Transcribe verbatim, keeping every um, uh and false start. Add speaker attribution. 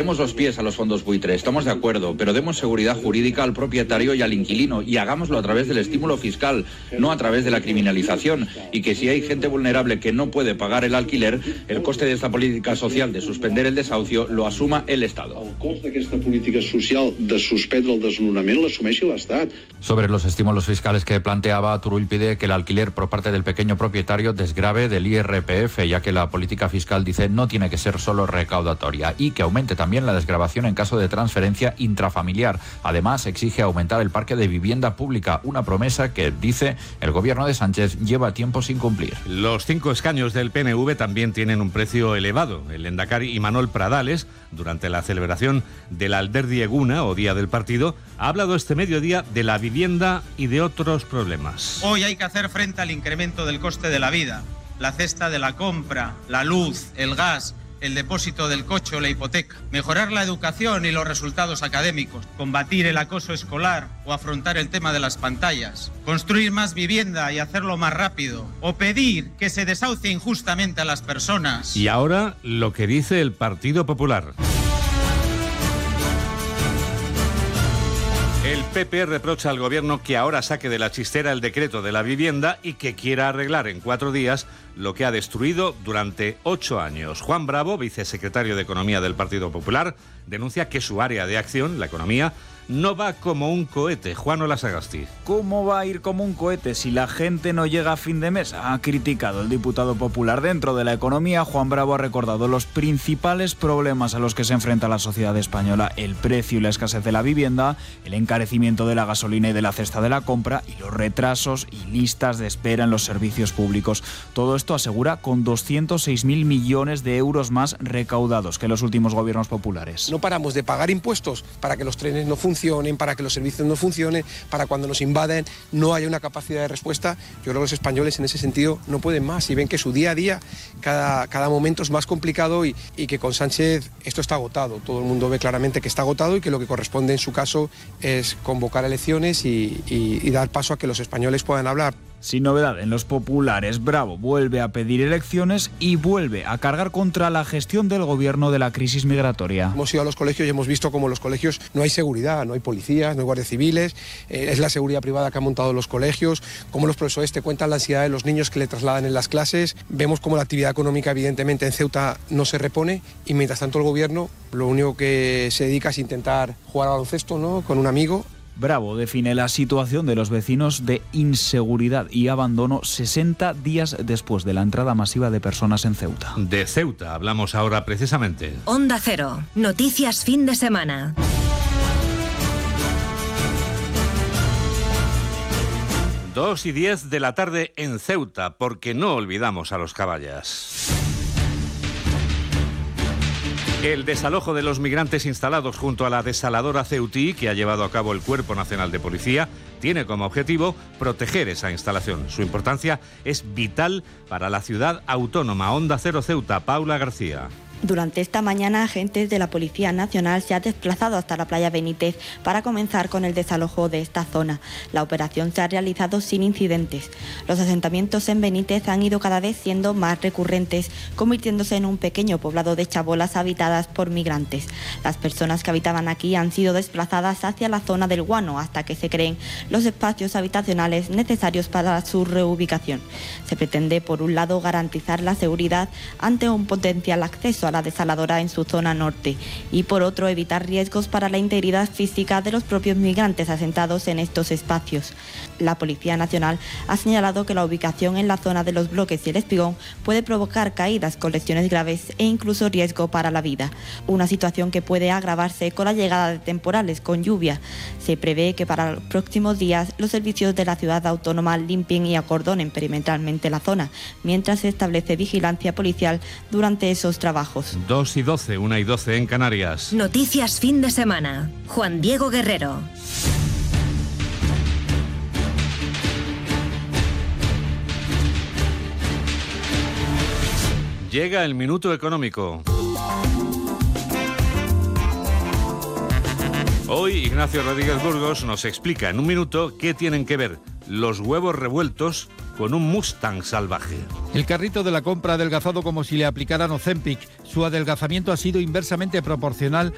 Speaker 1: Paremos los pies a los fondos buitre, estamos de acuerdo, pero demos seguridad jurídica al propietario y al inquilino y hagámoslo a través del estímulo fiscal, no a través de la criminalización. Y que si hay gente vulnerable que no puede pagar el alquiler, el coste de esta política social de suspender el desahucio lo asuma el Estado.
Speaker 2: El coste d'aquesta política social de suspendre el desnonament l'assumeixi l'Estat.
Speaker 3: Sobre los estímulos fiscales que planteaba, Turull pide que el alquiler por parte del pequeño propietario desgrave del I R P F, ya que la política fiscal, dice, no tiene que ser solo recaudatoria, y que aumente también la desgravación en caso de transferencia intrafamiliar. Además, exige aumentar el parque de vivienda pública, una promesa que, dice, el gobierno de Sánchez lleva tiempo sin cumplir.
Speaker 4: Los cinco escaños del P N V también tienen un precio elevado. El lehendakari Imanol Pradales, durante la celebración del Alderdi Eguna, o Día del Partido, ha hablado este mediodía de la vivienda y de otros problemas.
Speaker 5: Hoy hay que hacer frente al incremento del coste de la vida, la cesta de la compra, la luz, el gas, el depósito del coche o la hipoteca, mejorar la educación y los resultados académicos, combatir el acoso escolar o afrontar el tema de las pantallas, construir más vivienda y hacerlo más rápido, o pedir que se desahucie injustamente a las personas.
Speaker 4: Y ahora lo que dice el Partido Popular. El P P reprocha al gobierno que ahora saque de la chistera el decreto de la vivienda y que quiera arreglar en cuatro días lo que ha destruido durante ocho años. Juan Bravo, vicesecretario de Economía del Partido Popular, denuncia que su área de acción, la economía, no va como un cohete. Juan Olasagasti.
Speaker 6: ¿Cómo va a ir como un cohete si la gente no llega a fin de mes? Ha criticado el diputado popular. Dentro de la economía, Juan Bravo ha recordado los principales problemas a los que se enfrenta la sociedad española: el precio y la escasez de la vivienda, el encarecimiento de la gasolina y de la cesta de la compra, y los retrasos y listas de espera en los servicios públicos. Todo esto, asegura, con doscientos seis mil millones de euros más recaudados que los últimos gobiernos populares.
Speaker 7: No paramos de pagar impuestos para que los trenes no funcionen, para que los servicios no funcionen, para cuando nos invaden no haya una capacidad de respuesta. Yo creo que los españoles en ese sentido no pueden más y ven que su día a día, cada, cada momento es más complicado y, y que con Sánchez esto está agotado. Todo el mundo ve claramente que está agotado y que lo que corresponde en su caso es convocar elecciones y, y, y dar paso a que los españoles puedan hablar.
Speaker 6: Sin novedad en los populares, Bravo vuelve a pedir elecciones y vuelve a cargar contra la gestión del gobierno de la crisis migratoria.
Speaker 7: Hemos ido a los colegios y hemos visto cómo en los colegios no hay seguridad, no hay policías, no hay guardias civiles, eh, es la seguridad privada que han montado los colegios, cómo los profesores te cuentan la ansiedad de los niños que le trasladan en las clases. Vemos cómo la actividad económica evidentemente en Ceuta no se repone y mientras tanto el gobierno lo único que se dedica es intentar jugar al baloncesto, ¿no?, con un amigo.
Speaker 6: Bravo define la situación de los vecinos de inseguridad y abandono sesenta días después de la entrada masiva de personas en Ceuta.
Speaker 4: De Ceuta hablamos ahora precisamente.
Speaker 8: Onda Cero, noticias fin de semana.
Speaker 4: Dos y diez de la tarde en Ceuta, porque no olvidamos a los caballas. El desalojo de los migrantes instalados junto a la desaladora Ceutí, que ha llevado a cabo el Cuerpo Nacional de Policía, tiene como objetivo proteger esa instalación. Su importancia es vital para la ciudad autónoma. Onda Cero Ceuta, Paula García.
Speaker 9: Durante esta mañana, agentes de la Policía Nacional se han desplazado hasta la playa Benítez para comenzar con el desalojo de esta zona. La operación se ha realizado sin incidentes. Los asentamientos en Benítez han ido cada vez siendo más recurrentes, convirtiéndose en un pequeño poblado de chabolas habitadas por migrantes. Las personas que habitaban aquí han sido desplazadas hacia la zona del Guano hasta que se creen los espacios habitacionales necesarios para su reubicación. Se pretende, por un lado, garantizar la seguridad ante un potencial acceso a la desaladora en su zona norte y, por otro, evitar riesgos para la integridad física de los propios migrantes asentados en estos espacios. La Policía Nacional ha señalado que la ubicación en la zona de los bloques y el espigón puede provocar caídas con lesiones graves e incluso riesgo para la vida, una situación que puede agravarse con la llegada de temporales con lluvia. Se prevé que para los próximos días los servicios de la ciudad autónoma limpien y acordonen perimetralmente la zona, mientras se establece vigilancia policial durante esos trabajos.
Speaker 4: Dos y doce, una y doce en Canarias.
Speaker 8: Noticias fin de semana. Juan Diego Guerrero.
Speaker 4: Llega el minuto económico. Hoy Ignacio Rodríguez Burgos nos explica en un minuto qué tienen que ver los huevos revueltos con un Mustang salvaje.
Speaker 10: El carrito de la compra ha adelgazado como si le aplicaran Ozempic. Su adelgazamiento ha sido inversamente proporcional